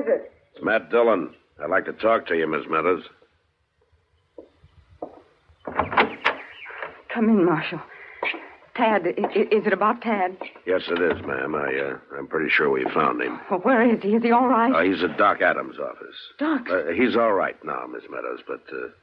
is it? It's Matt Dillon. I'd like to talk to you, Miss Meadows. Come in, Marshal. Tad, is it about Tad? Yes, it is, ma'am. I'm pretty sure we found him. Well, where is he? Is he all right? He's at Doc Adams' office. Doc? He's all right now, Miss Meadows, but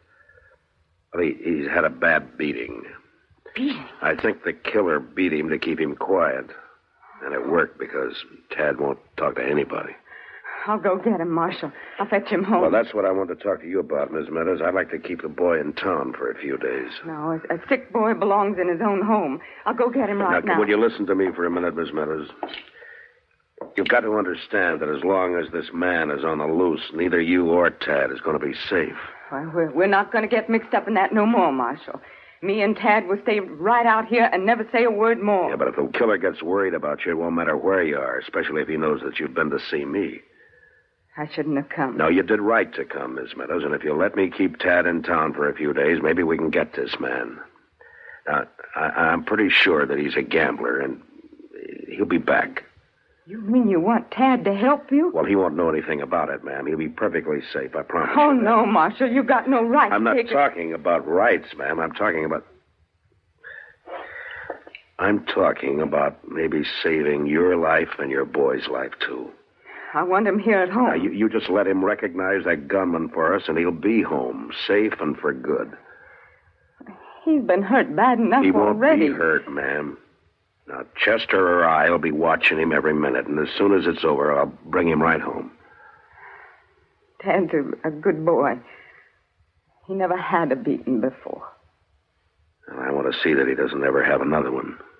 he's had a bad beating. Beating? I think the killer beat him to keep him quiet. And it worked because Tad won't talk to anybody. I'll go get him, Marshal. I'll fetch him home. Well, that's what I want to talk to you about, Miss Meadows. I'd like to keep the boy in town for a few days. No, a sick boy belongs in his own home. I'll go get him right now. Will you listen to me for a minute, Miss Meadows? You've got to understand that as long as this man is on the loose, neither you or Tad is going to be safe. Well, we're not going to get mixed up in that no more, Marshal. Me and Tad will stay right out here and never say a word more. Yeah, but if the killer gets worried about you, it won't matter where you are, especially if he knows that you've been to see me. I shouldn't have come. No, you did right to come, Miss Meadows, and if you'll let me keep Tad in town for a few days, maybe we can get this man. Now, I'm pretty sure that he's a gambler, and he'll be back. You mean you want Tad to help you? Well, he won't know anything about it, ma'am. He'll be perfectly safe, I promise Oh, you. no, Marshal. You've got no right I'm to not take talking about rights, ma'am. I'm talking about maybe saving your life and your boy's life, too. I want him here at home. Now, you just let him recognize that gunman for us, and he'll be home, safe and for good. He's been hurt bad enough He won't already. be hurt, ma'am. Now, Chester or I will be watching him every minute, and as soon as it's over, I'll bring him right home. Tad's a good boy. He never had a beating before. And I want to see that he doesn't ever have another one.